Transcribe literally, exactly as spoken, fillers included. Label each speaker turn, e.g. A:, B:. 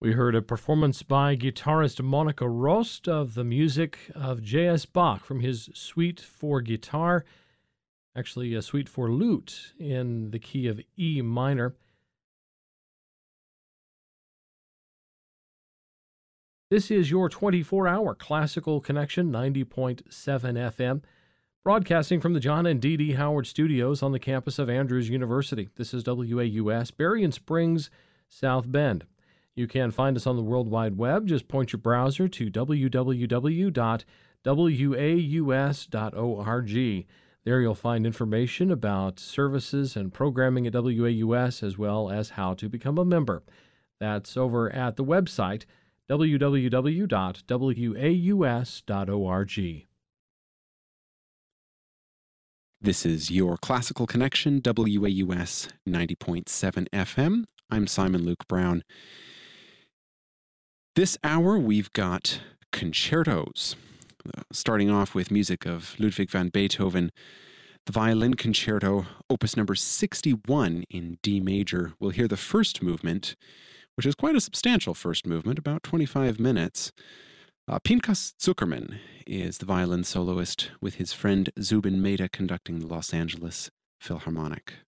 A: We heard a performance by guitarist Monica Rost of the music of J S. Bach from his Suite for Guitar, actually a Suite for Lute in the key of E minor. This is your twenty-four hour Classical Connection, ninety point seven F M, broadcasting from the John and Dee Dee Howard Studios on the campus of Andrews University. This is W A U S, Berrien Springs, South Bend. You can find us on the World Wide Web. Just point your browser to w w w dot w a u s dot org. There you'll find information about services and programming at W A U S, as well as how to become a member. That's over at the website, w w w dot w a u s dot org.
B: This is your Classical Connection, W A U S ninety point seven F M. I'm Simon Luke Brown. This hour, we've got concertos, uh, starting off with music of Ludwig van Beethoven, the Violin Concerto, opus number sixty-one in D major. We'll hear the first movement, which is quite a substantial first movement, about twenty-five minutes. Uh, Pinchas Zuckerman is the violin soloist, with his friend Zubin Mehta conducting the Los Angeles Philharmonic.